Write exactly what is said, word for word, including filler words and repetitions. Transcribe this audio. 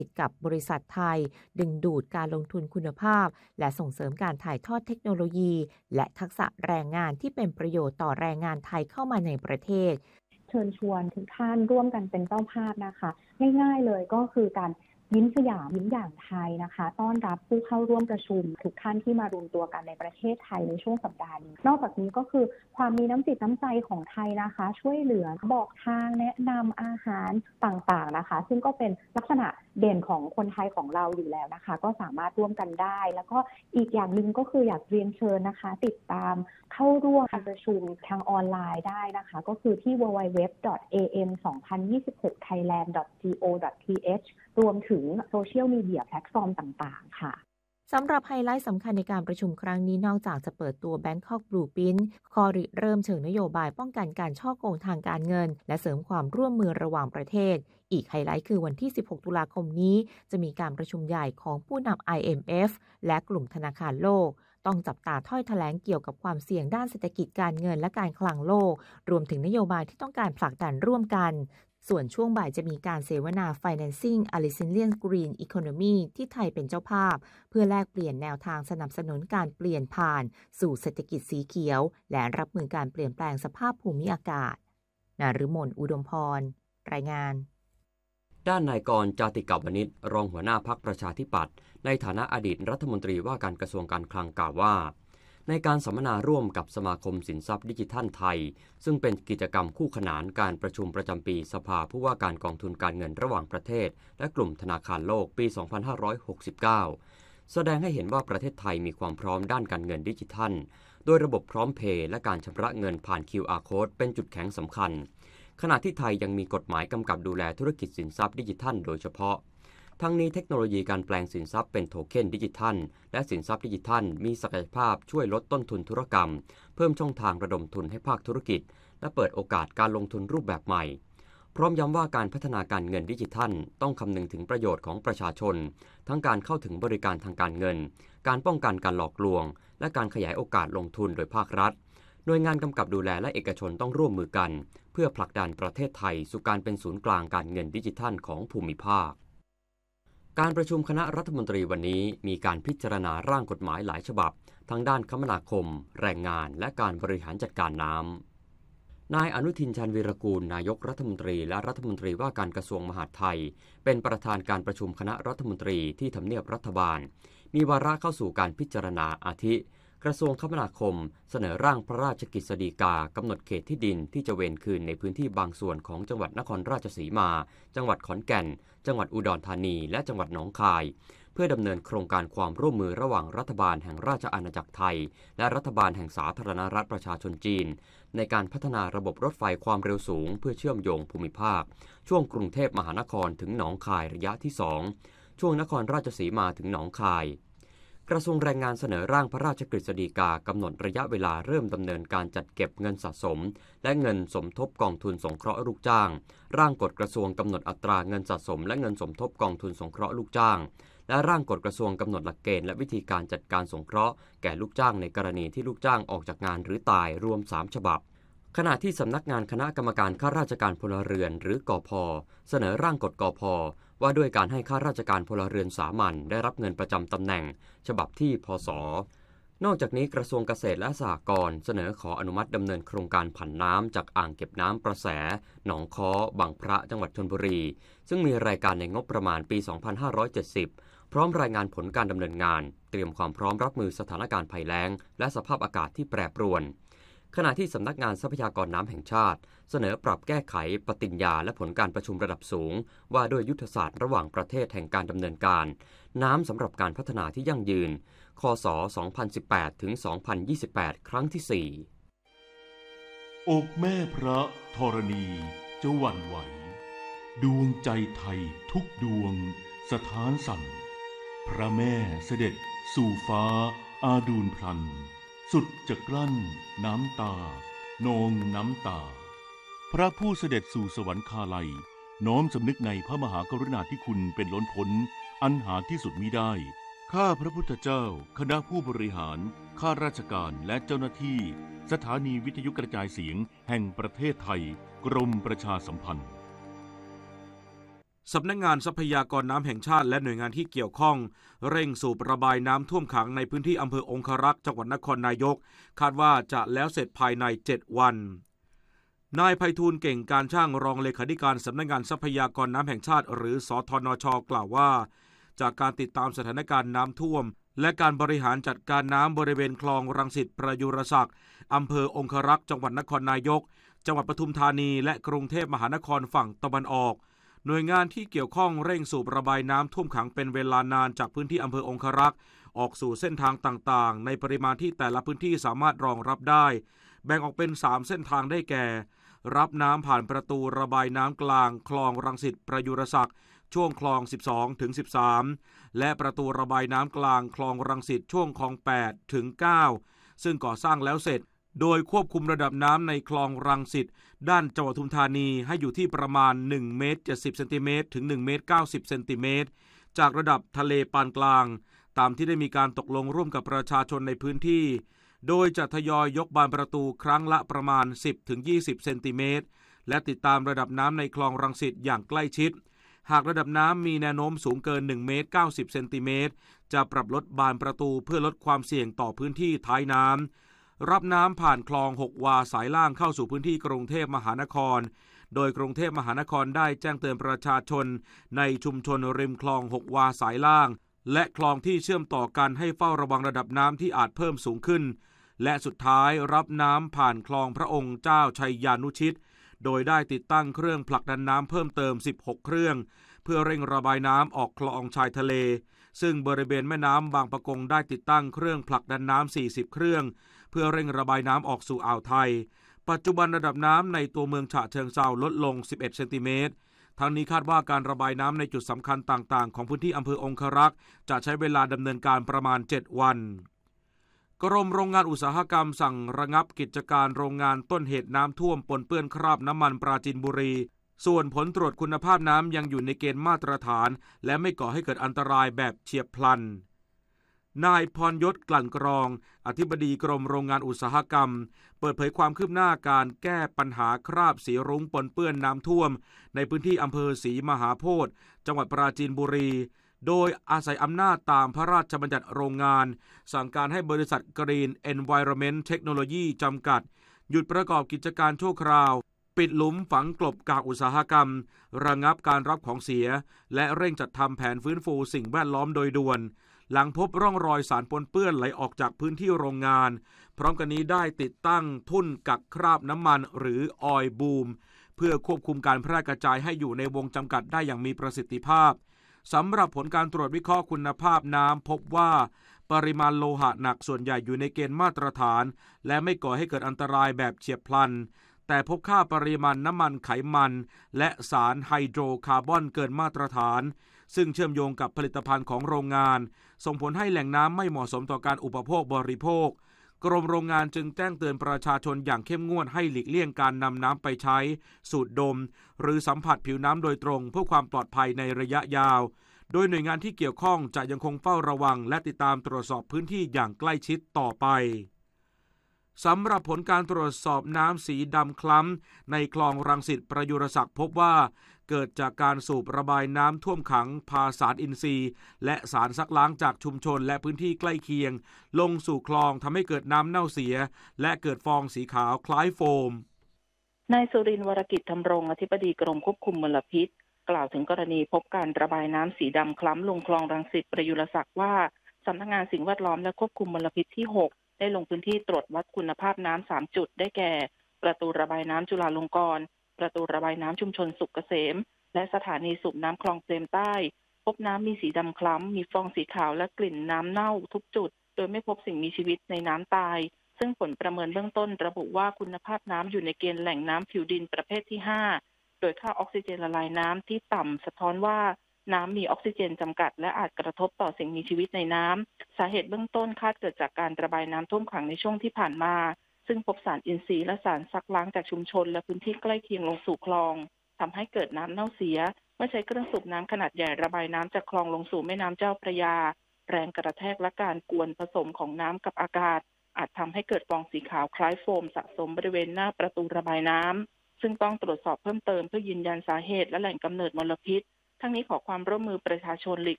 กับบริษัทไทยดึงดูดการลงทุนคุณภาพและส่งเสริมการถ่ายทอดเทคโนโลยีและทักษะแรงงานที่เป็นประโยชน์ต่อแรงงานไทยเข้ามาในประเทศเชิญชวนทุกท่านร่วมกันเป็นเจ้าภาพนะคะง่ายๆเลยก็คือการยิ้มสยามยิ้มอย่างไทยนะคะต้อนรับผู้เข้าร่วมประชุมทุกท่านที่มารวมตัวกันในประเทศไทยในช่วงสัปดาห์นี้นอกจากนี้ก็คือความมีน้ำจิตน้ำใจของไทยนะคะช่วยเหลือบอกทางแนะนำอาหารต่างๆนะคะซึ่งก็เป็นลักษณะเด่นของคนไทยของเราอยู่แล้วนะคะก็สามารถร่วมกันได้แล้วก็อีกอย่างหนึ่งก็คืออยากเรียนเชิญนะคะติดตามเข้าร่วมการประชุมทางออนไลน์ได้นะคะก็คือที่ ดับเบิลยู ดับเบิลยู ดับเบิลยู ดอท เอ เอ็ม สองพันยี่สิบหก ไทยแลนด์ ดอท โค ดอท ที เอช รวมถึงโซเชียลมีเดียแพลตฟอร์มต่างๆค่ะสำหรับไฮไลท์สำคัญในการประชุมครั้งนี้นอกจากจะเปิดตัว Bangkok Blueprint ข้อริเริ่มเชิงนโยบายป้องกันการฉ้อโกงทางการเงินและเสริมความร่วมมือระหว่างประเทศอีกไฮไลท์คือวันที่สิบหกตุลาคมนี้จะมีการประชุมใหญ่ของผู้นำ ไอ เอ็ม เอฟ และกลุ่มธนาคารโลกต้องจับตาถ้อยแถลงเกี่ยวกับความเสี่ยงด้านเศรษฐกิจการเงินและการคลังโลกรวมถึงนโยบายที่ต้องการผลักดันร่วมกันส่วนช่วงบ่ายจะมีการเสวนา Financing a Resilient Green Economy ที่ไทยเป็นเจ้าภาพเพื่อแลกเปลี่ยนแนวทางสนับสนุนการเปลี่ยนผ่านสู่เศรษฐกิจสีเขียวและรับมือการเปลี่ยนแปลงสภาพภูมิอากาศนฤมลอุดมพรรายงานด้านนายกรณ์ จาติกวณิชรองหัวหน้าพรรคประชาธิปัตย์ในฐานะอดีตรัฐมนตรีว่าการกระทรวงการคลังกล่าวว่าในการสัมมนาร่วมกับสมาคมสินทรัพย์ดิจิทัลไทยซึ่งเป็นกิจกรรมคู่ขนานการประชุมประจำปีสภาผู้ว่าการกองทุนการเงินระหว่างประเทศและกลุ่มธนาคารโลกปี สองพันห้าร้อยหกสิบเก้า แสดงให้เห็นว่าประเทศไทยมีความพร้อมด้านการเงินดิจิทัลโดยระบบพร้อมเพย์และการชำระเงินผ่าน คิว อาร์ Code เป็นจุดแข็งสำคัญขณะที่ไทยยังมีกฎหมายกำกับดูแลธุรกิจสินทรัพย์ดิจิทัลโดยเฉพาะทั้งนี้เทคโนโลยีการแปลงสินทรัพย์เป็นโทเค็นดิจิทัลและสินทรัพย์ดิจิทัลมีศักยภาพช่วยลดต้นทุนธุรกรรมเพิ่มช่องทางระดมทุนให้ภาคธุรกิจและเปิดโอกาสการลงทุนรูปแบบใหม่พร้อมย้ำว่าการพัฒนาการเงินดิจิทัลต้องคำนึงถึงประโยชน์ของประชาชนทั้งการเข้าถึงบริการทางการเงินการป้องกันการหลอกลวงและการขยายโอกาสลงทุนโดยภาครัฐหน่วยงานกำกับดูแลและเอกชนต้องร่วมมือกันเพื่อผลักดันประเทศไทยสู่การเป็นศูนย์กลางการเงินดิจิทัลของภูมิภาคการประชุมคณะรัฐมนตรีวันนี้มีการพิจารณาร่างกฎหมายหลายฉบับทั้งด้านคมนาคมแรงงานและการบริหารจัดการน้ำนายอนุทินชาญวีรกูลนายกรัฐมนตรีและรัฐมนตรีว่าการกระทรวงมหาดไทยเป็นประธานการประชุมคณะรัฐมนตรีที่ทำเนียบรัฐบาลมีวาระเข้าสู่การพิจารณาอาทิกระทรวงคมนาคมเสนอร่างพระราชกฤษฎีกากำหนดเขตที่ดินที่จะเวรคืนในพื้นที่บางส่วนของจังหวัดนครราชสีมาจังหวัดขอนแก่นจังหวัดอุดรธานีและจังหวัดหนองคายเพื่อดำเนินโครงการความร่วมมือระหว่างรัฐบาลแห่งราชอาณาจักรไทยและรัฐบาลแห่งสาธารณรัฐประชาชนจีนในการพัฒนาระบบรถไฟความเร็วสูงเพื่อเชื่อมโยงภูมิภาคช่วงกรุงเทพมหานครถึงหนองคายระยะที่สองช่วงนครราชสีมาถึงหนองคายกระทรวงแรงงานเสนอร่างพระราชกฤษฎีกากำหนดระยะเวลาเริ่มดำเนินการจัดเก็บเงินสะสมและเงินสมทบกองทุนสงเคราะห์ลูกจ้างร่างกฎกระทรวงกำหนดอัตราเงินสะสมและเงินสมทบกองทุนสงเคราะห์ลูกจ้างและร่างกฎกระทรวงกำหนดหลักเกณฑ์และวิธีการจัดการสงเคราะห์แก่ลูกจ้างในกรณีที่ลูกจ้างออกจากงานหรือตายรวมสามฉบับขณะที่สำนักงานคณะกรรมการข้าราชการพลเรือนหรือกพ.เสนอร่างกฎกพ.ว่าด้วยการให้ข้าราชการพลเรือนสามัญได้รับเงินประจำตำแหน่งฉบับที่พศนอกจากนี้กระทรวงเกษตรและสหกรณ์เสนอขออนุมัติดำเนินโครงการผันน้ำจากอ่างเก็บน้ำประแสหนองค้อบางพระจังหวัดชลบุรีซึ่งมีรายการในงบประมาณปีสองพันห้าร้อยเจ็ดสิบพร้อมรายงานผลการดำเนินงานเตรียมความพร้อมรับมือสถานการณ์ภัยแล้งและสภาพอากาศที่แปรปรวนขณะที่สำนักงานทรัพยากรน้ำแห่งชาติเสนอปรับแก้ไขปฏิญญาและผลการประชุมระดับสูงว่าด้วยยุทธศาสตร์ระหว่างประเทศแห่งการดำเนินการน้ำสำหรับการพัฒนาที่ยั่งยืนคศ สองพันสิบแปดถึงสองพันยี่สิบแปด ครั้งที่สี่อกแม่พระธรณีจะหวั่นไหวดวงใจไทยทุกดวงสถานสั่นพระแม่เสด็จสู่ฟ้าอาดูลพลันสุดจะกลั้นน้ำตานองน้ำตาพระผู้เสด็จสู่สวรรคาลัยน้อมสำนึกในพระมหากรุณาธิคุณเป็นล้นพ้นอันหาที่สุดมิได้ข้าพระพุทธเจ้าคณะผู้บริหารข้าราชการและเจ้าหน้าที่สถานีวิทยุกระจายเสียงแห่งประเทศไทยกรมประชาสัมพันธ์สำนักงานทรัพยากรน้ำแห่งชาติและหน่วยงานที่เกี่ยวข้องเร่งสูบระบายน้ำท่วมขังในพื้นที่อำเภอองครักษ์จังหวัดนครนายกคาดว่าจะแล้วเสร็จภายในเจ็ดวันนายไพฑูรย์เก่งการช่างรองเลขาธิการสำนักงานทรัพยากรน้ำแห่งชาติหรือสธนช.กล่าวว่าจากการติดตามสถานการณ์น้ำท่วมและการบริหารจัดการน้ำบริเวณคลองรังสิตประยุรศักดิ์อำเภอองครักษ์จังหวัดนครนายกจังหวัดปทุมธานีและกรุงเทพมหานครฝั่งตะวันออกหน่วยงานที่เกี่ยวข้องเร่งสูบระบายน้ำท่วมขังเป็นเวลานานจากพื้นที่อำเภอองครักษ์ออกสู่เส้นทางต่างๆในปริมาณที่แต่ละพื้นที่สามารถรองรับได้แบ่งออกเป็นสามเส้นทางได้แก่รับน้ำผ่านประตูระบายน้ำกลางคลองรังสิตประยุรศักดิ์ช่วงคลองสิบสองถึงสิบสามและประตูระบายน้ำกลางคลองรังสิตช่วงคลองแปดถึงเก้าซึ่งก่อสร้างแล้วเสร็จโดยควบคุมระดับน้ำในคลองรังสิตด้านจังหวัดปทุมธานีให้อยู่ที่ประมาณหนึ่งเมตรเจ็ดสิบเซนติเมตรถึงหนึ่งเมตรเก้าสิบเซนติเมตรจากระดับทะเลปานกลางตามที่ได้มีการตกลงร่วมกับประชาชนในพื้นที่โดยจะทยอยยกบานประตูครั้งละประมาณ สิบถึงยี่สิบเซนติเมตรและติดตามระดับน้ำในคลองรังสิตอย่างใกล้ชิดหากระดับน้ำมีแนวโน้มสูงเกินหนึ่งเมตรเก้าสิบเซนติเมตรจะปรับลดบานประตูเพื่อลดความเสี่ยงต่อพื้นที่ท้ายน้ำรับน้ำผ่านคลองหกวาสายล่างเข้าสู่พื้นที่กรุงเทพมหานครโดยกรุงเทพมหานครได้แจ้งเตือนประชาชนในชุมชนริมคลองหกวาสายล่างและคลองที่เชื่อมต่อกันให้เฝ้าระวังระดับน้ำที่อาจเพิ่มสูงขึ้นและสุดท้ายรับน้ำผ่านคลองพระองค์เจ้าชัยยานุชิตโดยได้ติดตั้งเครื่องผลักดันน้ำเพิ่มเติมสิบหกเครื่องเพื่อเร่งระบายน้ำออกคลองชายทะเลซึ่งบริเวณแม่น้ำบางปะกงได้ติดตั้งเครื่องผลักดันน้ำสี่สิบเครื่องเพื่อเร่งระบายน้ำออกสู่อ่าวไทยปัจจุบันระดับน้ำในตัวเมืองฉะเชิงเทราลดลงสิบเอ็ดเซนติเมตรทั้งนี้คาดว่าการระบายน้ำในจุดสำคัญต่างๆของพื้นที่อำเภอองครักษ์จะใช้เวลาดำเนินการประมาณเจ็ดวันกรมโรงงานอุตสาหกรรมสั่งระงับกิจการโรงงานต้นเหตุน้ำท่วมปนเปื้อนคราบน้ำมันปราจีนบุรีส่วนผลตรวจคุณภาพน้ำยังอยู่ในเกณฑ์มาตรฐานและไม่ก่อให้เกิดอันตรายแบบเฉียบพลันนายพรยศกลั่นกรองอธิบดีกรมโรงงานอุตสาหกรรมเปิดเผยความคืบหน้าการแก้ปัญหาคราบสีรุ้งปนเปื้อนน้ำท่วมในพื้นที่อำเภอศรีมหาโพธิ์จังหวัดปราจีนบุรีโดยอาศัยอำนาจตามพระราชบัญญัติโรงงานสั่งการให้บริษัท Green Environment Technology จำกัดหยุดประกอบกิจการชั่วคราวปิดหลุมฝังกลบกากอุตสาหกรรมระงับการรับของเสียและเร่งจัดทำแผนฟื้นฟูสิ่งแวดล้อมโดยด่วนหลังพบร่องรอยสารปนเปื้อนไหลออกจากพื้นที่โรงงานพร้อมกันนี้ได้ติดตั้งทุ่นกักคราบน้ำมันหรือออยล์บูมเพื่อควบคุมการแพร่กระจายให้อยู่ในวงจำกัดได้อย่างมีประสิทธิภาพสำหรับผลการตรวจวิเคราะห์คุณภาพน้ำพบว่าปริมาณโลหะหนักส่วนใหญ่อยู่ในเกณฑ์มาตรฐานและไม่ก่อให้เกิดอันตรายแบบเฉียบพลันแต่พบค่าปริมาณน้ำมันไขมันและสารไฮโดรคาร์บอนเกินมาตรฐานซึ่งเชื่อมโยงกับผลิตภัณฑ์ของโรงงานส่งผลให้แหล่งน้ำไม่เหมาะสมต่อการอุปโภคบริโภคกรมโรงงานจึงแจ้งเตือนประชาชนอย่างเข้มงวดให้หลีกเลี่ยงการนำน้ำไปใช้สูดดมหรือสัมผัสผิวน้ำโดยตรงเพื่อความปลอดภัยในระยะยาวโดยหน่วยงานที่เกี่ยวข้องจะยังคงเฝ้าระวังและติดตามตรวจสอบพื้นที่อย่างใกล้ชิดต่อไปสำหรับผลการตรวจสอบน้ำสีดำคล้ำในคลองรังสิตประยุรศักดิ์พบว่าเกิดจากการสูบระบายน้ำท่วมขังพาสารอินทรีย์และสารซักล้างจากชุมชนและพื้นที่ใกล้เคียงลงสู่คลองทำให้เกิดน้ำเน่าเสียและเกิดฟองสีขาวคล้ายโฟมนายสุรินทร์วรกิจธำรงอธิบดีกรมควบคุมมลพิษกล่าวถึงกรณีพบการระบายน้ำสีดำคล้ำลงคลองรังสิตประยุรศักดิ์ว่าสำนักงานสิ่งแวดล้อมและควบคุมมลพิษที่หกได้ลงพื้นที่ตรวจวัดคุณภาพน้ำสามจุดได้แก่ประตูระบายน้ำจุฬาลงกรณ์ประตูระบายน้ำชุมชนสุขเกษมและสถานีสูบน้ำคลองเปรมใต้พบน้ำมีสีดำคล้ำมีฟองสีขาวและกลิ่นน้ำเน่าทุกจุดโดยไม่พบสิ่งมีชีวิตในน้ำตายซึ่งผลประเมินเบื้องต้นระบุว่าคุณภาพน้ำอยู่ในเกณฑ์แหล่งน้ำผิวดินประเภทที่ห้าโดยค่าออกซิเจนละลายน้ำที่ต่ำสะท้อนว่าน้ำมีออกซิเจนจำกัดและอาจกระทบต่อสิ่งมีชีวิตในน้ำสาเหตุเบื้องต้นคาดเกิดจากการระบายน้ำท่วมขังในช่วงที่ผ่านมาซึ่งพบสารอินทรีย์และสารซักล้างจากชุมชนและพื้นที่ใกล้เคียงลงสู่คลองทำให้เกิดน้ำเน่าเสียเมื่อใช้เครื่องสูบน้ำขนาดใหญ่ระบายน้ำจากคลองลงสู่แม่น้ำเจ้าพระยาแรงกระแทกและการกวนผสมของน้ำกับอากาศอาจทำให้เกิดฟองสีขาวคล้ายโฟมสะสมบริเวณหน้าประตูระบายน้ำซึ่งต้องตรวจสอบเพิ่มเติมเพื่อยืนยันสาเหตุและแหล่งกำเนิดมลพิษทั้งนี้ขอความร่วมมือประชาชนหลีก